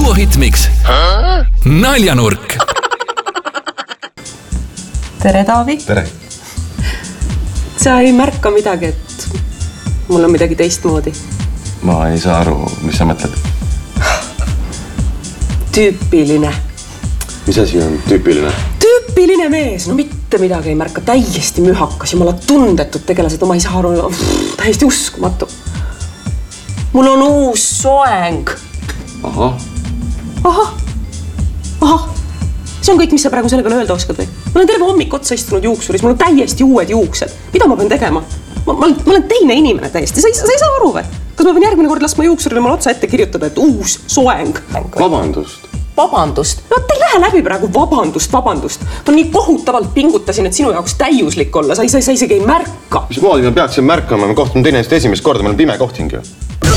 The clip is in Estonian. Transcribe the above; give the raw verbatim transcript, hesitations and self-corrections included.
suuhitmiks Naljanurk. Tere, Taavi. Tere. Sa ei märka midagi, et mul on midagi teistmoodi. Ma ei saa aru, mis sa mõtled. Tüüpiline. Mis asi on tüüpiline? Tüüpiline mees. No mitte midagi ei märka. Täiesti mühakas. Jumala tundetud tegelased. No ma ei saa aru. Pff, täiesti uskumatu. Mul on uus soeng. Aha. Aha. Aha. See on kõik, mis sa praegu selle peale öelda oskad või? Ma olen terve hommik otsa istunud juuksuris. Mul on täiesti uued juuksed. Mida ma pean tegema? Ma, ma, ma olen teine inimene täiesti. Sa ei, sa ei saa aru või? Kas ma pean järgmine kord laskma juuksurile mul otsa ette kirjutada, et uus soeng? Vabandust. Vabandust? No te ei lähe läbi praegu vabandust, vabandust. Ma nii kohutavalt pingutasin, et sinu jaoks täiuslik olla. Sa, sa, sa isegi ei märka. Mis moodi me peaksin märkama? Me kohtume teineteist esimest korda. Meil on pime kohting ju.